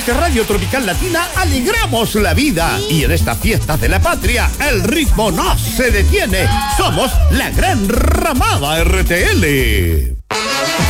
Desde Radio Tropical Latina alegramos la vida. Y en estas fiestas de la patria, el ritmo no se detiene. Somos la Gran Ramada RTL.